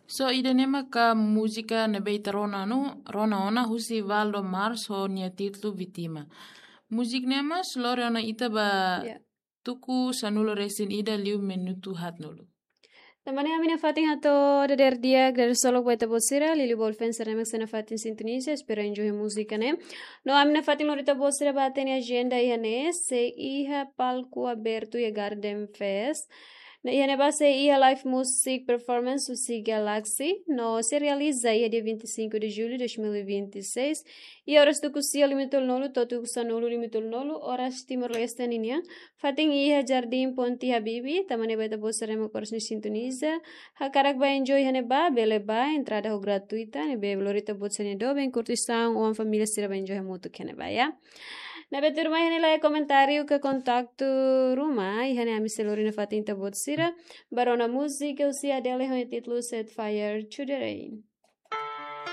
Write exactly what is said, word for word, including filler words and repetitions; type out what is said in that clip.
So ida nema ka música nebeita rona no rona ona husi Valdo Mars ho nia titlu vitima. Musik nema slore ona ita ba Yeah. tuku sanulo resin ida liu menutu hat nulu. Tamani amina fatin hato der dia der solo poeta bosira lili bolfen serena sena fatin sintonisia espero enjoy música né. No amina fatin lorita bosira baten agenda ihane se iha palco aberto e Garden Fest. Ihane ba se iha live music performance o Si Galaxy no se realiza ia dia vinte e cinco de julho de dois mil e vinte e seis e horas do kusia limitul nolu totu kusanolu limitul nolu horas Timor Leste ninia fatin iha Jardim Ponti Habibi tamane baita bosira mo coros ni sintoniza hakarak ba enjoy hane ba bele ba entrada ho gratuita ne be lorita botsane do ben curtição ou a família sira ba enjoy muito kene ba ya na betur mai hane la comentário que contacto rumah hane ami selorina fatin ta botsira barona música o sia dele ho título Set Fire to the Rain.